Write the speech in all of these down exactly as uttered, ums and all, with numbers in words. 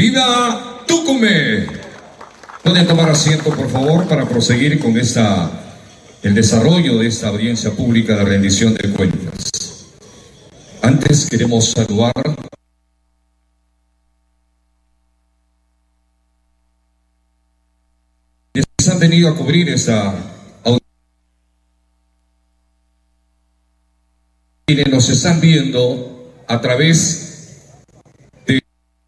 ¡Viva Tucumé! Pueden tomar asiento, por favor, para proseguir con esta, el desarrollo de esta audiencia pública de rendición de cuentas. Antes queremos saludar quienes han venido a cubrir esta audiencia, quienes nos están viendo a través de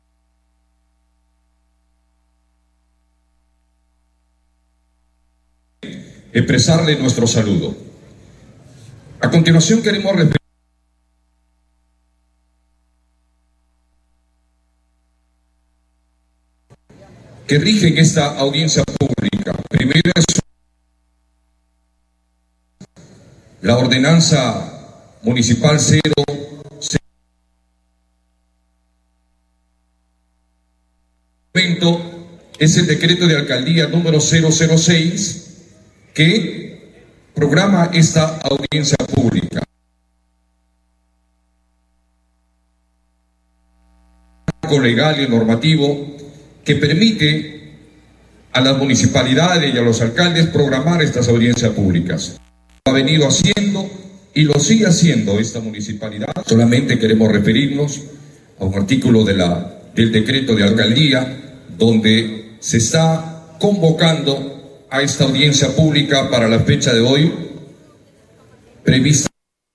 expresarle nuestro saludo. A continuación queremos respetar que rigen esta audiencia pública. Primero es la ordenanza municipal cero es el decreto de alcaldía número cero cero seis que programa esta audiencia pública. Marco legal y normativo que permite a las municipalidades y a los alcaldes programar estas audiencias públicas. Lo ha venido haciendo y lo sigue haciendo esta municipalidad. Solamente queremos referirnos a un artículo de la, del decreto de alcaldía donde se está convocando a esta audiencia pública para la fecha de hoy prevista,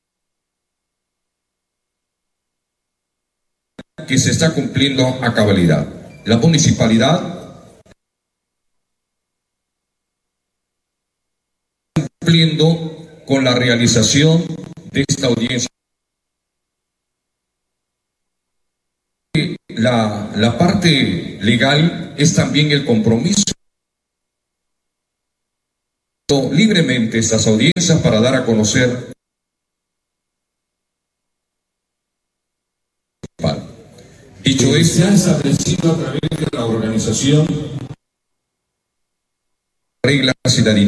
que se está cumpliendo a cabalidad. La municipalidad está cumpliendo con la realización de esta audiencia. La, la parte legal es también el compromiso libremente estas audiencias para dar a conocer dicho esto, se ha establecido a través de la organización reglas y la